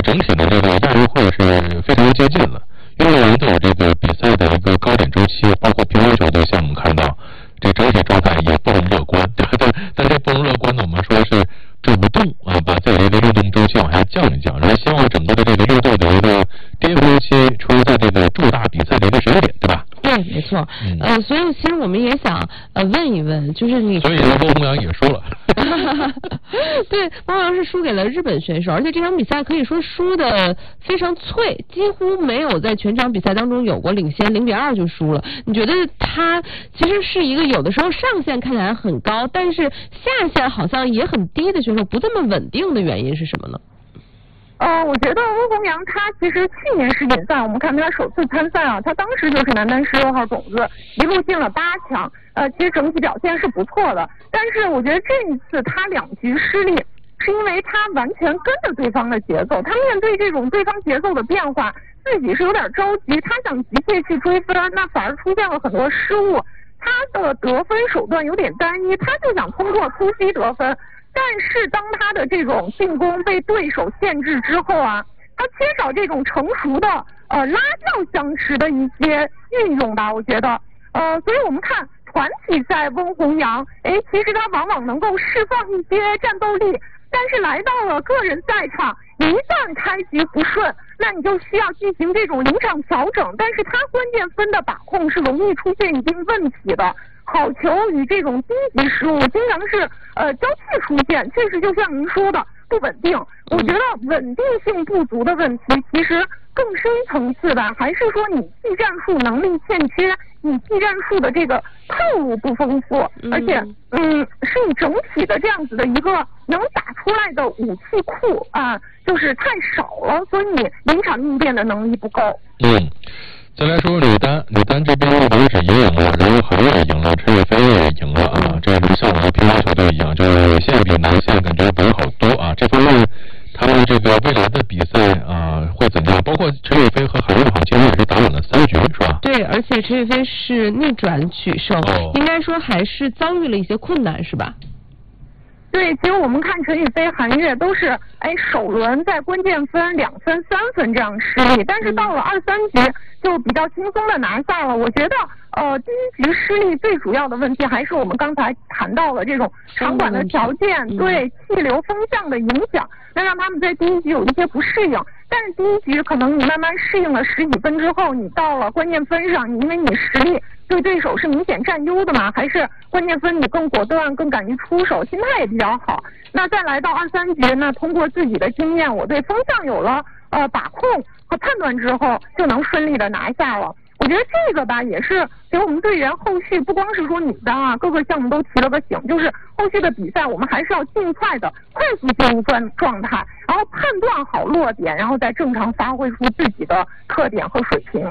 整体的这个亚运会是非常接近了，运动员都有这个比赛的一个高点周期，包括乒乓球队，像我们看到这整体状态也不容乐观，对吧？但这不容乐观呢，我们说是这不动啊，把自己的这个运动周期往下降一降，然后希望整个的这个六队的一个巅峰期出现在这个重大比赛的一个时间点，对吧？ 对，没错。所以其实我们也想问一问，就是你， 所以汪宏洋也输了。 对，汪洋是输给了日本选手，而且这场比赛可以说输的非常脆，几乎没有在全场比赛当中有过领先0-2就输了。你觉得他其实是一个有的时候上限看起来很高，但是下限好像也很低的选手，不这么稳定的原因是什么呢？ 我觉得汪宏洋他其实去年世锦赛，我们看他首次参赛啊，他当时就是男单16号种子，一路进了8强，其实整体表现是不错的。但是我觉得这一次他2局失利，是因为他完全跟着对方的节奏，他面对这种对方节奏的变化，自己是有点着急，他想急切去追分，那反而出现了很多失误。他的得分手段有点单一，他就想通过突击得分。但是当他的这种进攻被对手限制之后啊，他缺少这种成熟的拉跳相持的一些运用吧，我觉得所以我们看团体赛汪宏洋，其实他往往能够释放一些战斗力，但是来到了个人赛场，一旦开局不顺，那你就需要进行这种临场调整，但是他关键分的把控是容易出现一定问题的。好球与这种低级失误经常是交替出现，确实就像您说的不稳定。我觉得稳定性不足的问题，其实更深层次的还是说你技战术能力欠缺，你技战术的这个套路不丰富，而且是你整体的这样子的一个能打出来的武器库啊，就是太少了，所以你临场应变的能力不够。 再来说女单这边刘芷也赢了，然后韩也赢了，陈雨菲也赢了啊，这刘向和乒乓球队一样，就是女线比男线感觉稳好多啊。这方面他们这个未来的比赛会怎么样？包括陈雨菲和韩好今天也是打满了3局，是吧？ 对，而且陈雨菲是逆转取胜，应该说还是遭遇了一些困难，是吧？ 对，其实我们看陈雨菲、韩悦都是首轮在关键分2分、3分这样失利，但是到了2、3局就比较轻松的拿下了。我觉得第一局失利最主要的问题还是我们刚才谈到了这种场馆的条件对气流风向的影响，那让他们在第一局有一些不适应。但是第一局可能你慢慢适应了10几分之后，你到了关键分上，因为你实力对对手是明显占优的嘛，还是关键分你更果断、更敢于出手，心态也比较好。那再来到2、3局，那通过自己的经验，我对风向有了把控和判断之后，就能顺利的拿下了。我觉得这个吧，也是给我们队员后续不光是说女单啊，各个项目都提了个醒，就是后续的比赛我们还是要尽快的快速进入状态，然后判断好落点，然后再正常发挥出自己的特点和水平。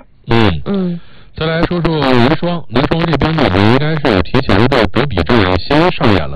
再来说说男双这边呢，应该是提前的德比之人先上演